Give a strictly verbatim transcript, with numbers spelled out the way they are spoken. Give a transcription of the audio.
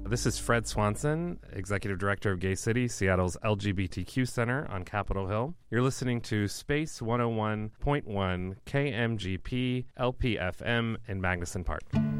This is Fred Swanson, Executive Director of Gay City, Seattle's L G B T Q Center on Capitol Hill. You're listening to Space one oh one point one K M G P L P F M in Magnuson Park.